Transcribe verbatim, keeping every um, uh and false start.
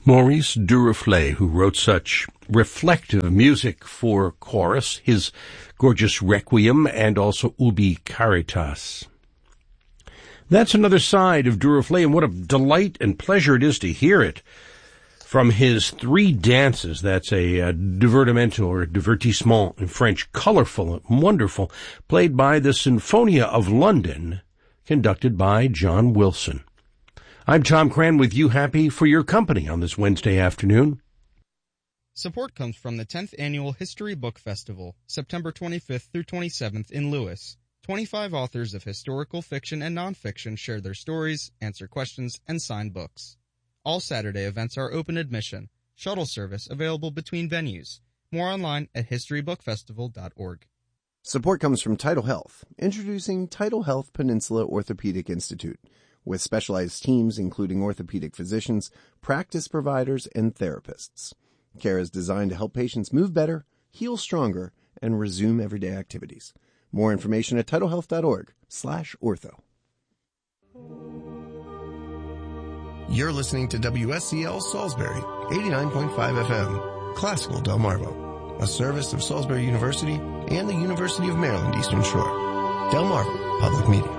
Maurice Duruflé, who wrote such reflective music for chorus, his gorgeous Requiem and also Ubi Caritas. That's another side of Duruflé, and what a delight and pleasure it is to hear it from his three dances. That's a, a divertimento or divertissement in French, colorful and wonderful, played by the Sinfonia of London, conducted by John Wilson. I'm Tom Cran with you, happy for your company on this Wednesday afternoon. Support comes from the tenth Annual History Book Festival, September twenty-fifth through twenty-seventh in Lewis. twenty-five authors of historical fiction and nonfiction share their stories, answer questions, and sign books. All Saturday events are open admission. Shuttle service available between venues. More online at history book festival dot org. Support comes from Tidal Health, introducing Tidal Health Peninsula Orthopedic Institute, with specialized teams including orthopedic physicians, practice providers, and therapists. Care is designed to help patients move better, heal stronger, and resume everyday activities. More information at tidal health dot org slash ortho. You're listening to W S C L Salisbury, eighty-nine point five F M, Classical Delmarva, a service of Salisbury University and the University of Maryland Eastern Shore. Delmarva Public Media.